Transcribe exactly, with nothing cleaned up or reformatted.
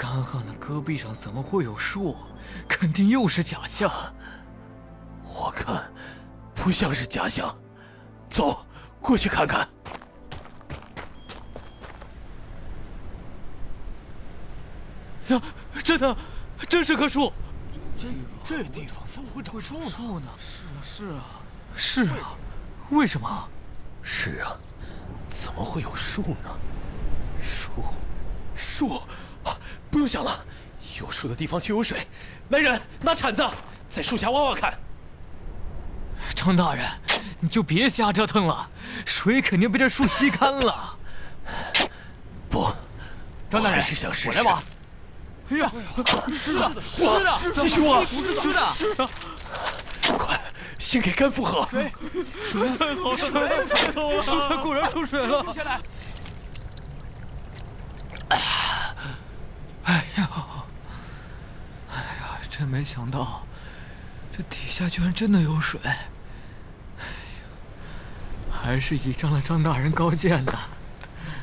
干旱的戈壁上怎么会有树？肯定又是假象。 我看不像是假象，走，过去看看。 呀，真的，真是棵树！ 这这地方怎么会长树呢？ 树呢？是啊，是啊，是啊，为什么？ 是啊，怎么会有树呢？树，树，啊！不用想了，有树的地方就有水。来人，拿铲子在树下挖挖看。 张大人，你就别瞎折腾了，水肯定被这树吸干了。 不， 张大人， 还是想试试。 我来挖。哎呀，湿的，湿的， 继续挖， 不是湿的。 快，先给干父喝。 水，水，太好了，水，太好了，果然出水了。 下来。 哎呀，哎呀，哎呀，真没想到，这底下居然真的有水。哎呀，还是倚仗了张大人高见的。